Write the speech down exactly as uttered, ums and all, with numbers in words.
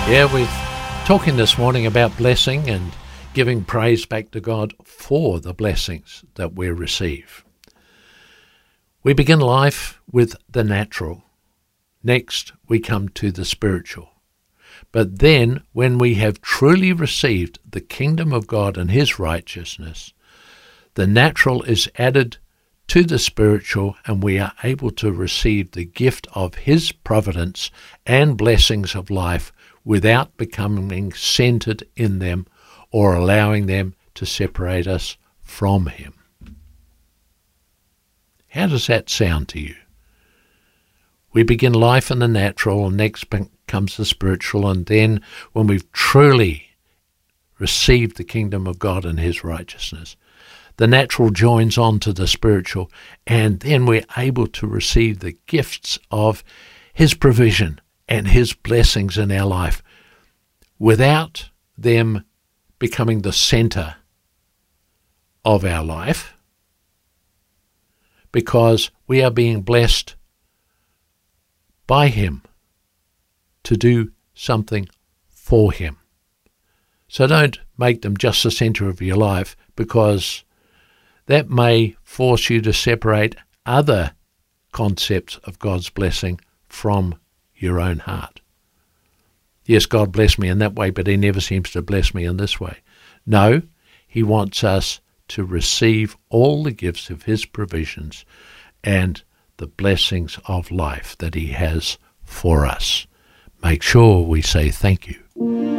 Yeah, we're talking this morning about blessing and giving praise back to God for the blessings that we receive. We begin life with the natural. Next, we come to the spiritual. But then, when we have truly received the kingdom of God and His righteousness, the natural is added to the spiritual, and we are able to receive the gift of His providence and blessings of life without becoming centered in them or allowing them to separate us from Him. How does that sound to you? We begin life in the natural, and next comes the spiritual, and then when we've truly received the kingdom of God and His righteousness, the natural joins on to the spiritual, and then we're able to receive the gifts of His provision and His blessings in our life without them becoming the center of our life, because we are being blessed by Him to do something for Him. So don't make them just the center of your life, because that may force you to separate other concepts of God's blessing from your own heart. Yes, God bless me in that way, but He never seems to bless me in this way. No, He wants us to receive all the gifts of His provisions and the blessings of life that He has for us. Make sure we say thank you.